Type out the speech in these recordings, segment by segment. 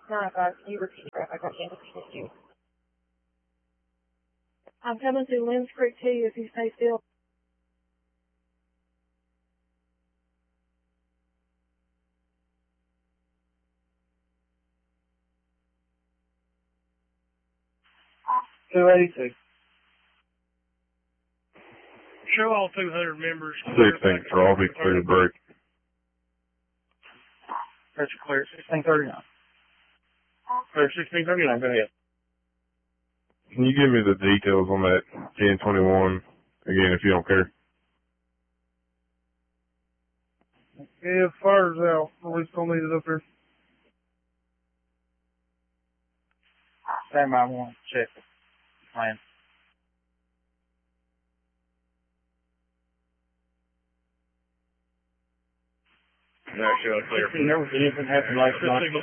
905, can you repeat that? I got you. I'm coming through Lynn's Creek too, if you stay still. $282. Show all 200 members. 16, so I'll be clear to break. That's clear. 1639. Clear 1639, go ahead. Can you give me the details on that 1021 again, if you don't care? Yeah, fire's out. We still need it up here. Stand by, one. Check. Plan. No, show clear. There was anything happened last night. Signal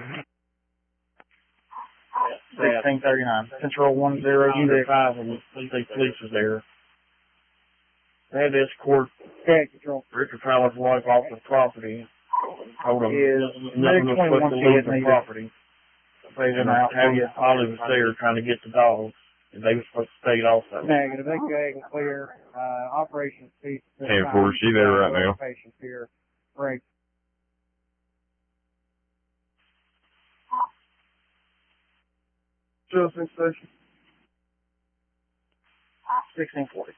1639. Control 1005 and the police was there. They had to escort Richard Fowler's wife off the property. Told him nothing was supposed to leave the property. They didn't know how Ollie was there trying to get the dogs, and they were supposed to stay also. Negative. They go ahead and clear. Operations cease. 10-4, she there right now. Patients here. Break. Justin Station. 1640.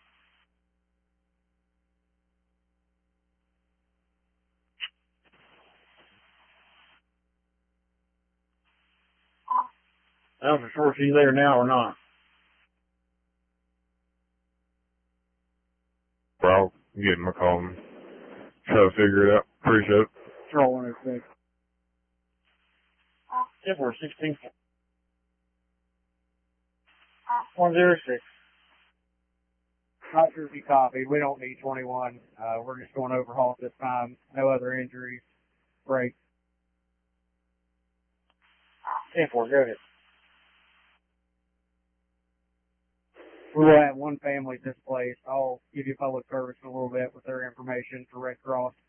I don't know for sure if she's there now or not. Well, I'll give him a call and try to figure it out. Appreciate it. Control 106. If we're 16. 106. Not sure if you copied. We don't need 21. We're just going overhaul at this time. No other injuries. Break. 10-4, go ahead. We will have one family displaced. I'll give you public service in a little bit with their information for Red Cross.